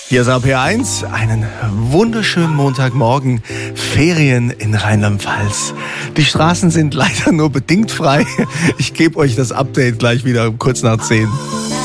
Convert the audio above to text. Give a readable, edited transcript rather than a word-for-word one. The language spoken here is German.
Hier ist AP1, einen wunderschönen Montagmorgen, Ferien in Rheinland-Pfalz. Die Straßen sind leider nur bedingt frei. Ich gebe euch das Update gleich wieder um kurz nach 10.